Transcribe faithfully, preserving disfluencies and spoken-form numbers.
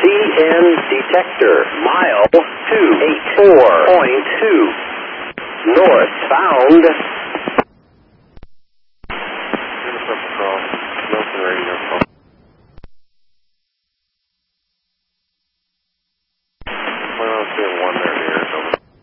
C N detector. Mile two eight four point two. Northbound.